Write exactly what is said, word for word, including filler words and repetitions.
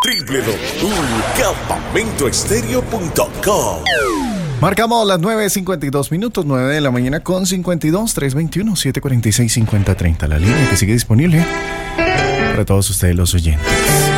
doble u doble u doble u punto campamento estéreo punto com. Marcamos las nueve cincuenta y dos minutos, nueve de la mañana con cincuenta y dos, tres veintiuno, setecientos cuarenta y seis, cincuenta treinta. La línea que sigue disponible para todos ustedes los oyentes.